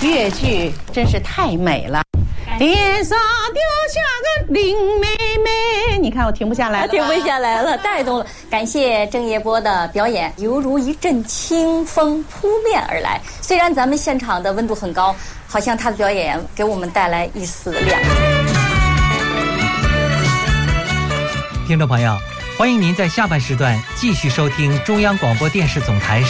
越剧真是太美了。天上掉下个林妹妹，你看我停不下来了， 停不下来了，带动了。感谢郑业波的表演，犹如一阵清风扑面而来。虽然咱们现场的温度很高，好像他的表演给我们带来一丝亮。 听众朋友，欢迎您在下半时段继续收听中央广播电视总台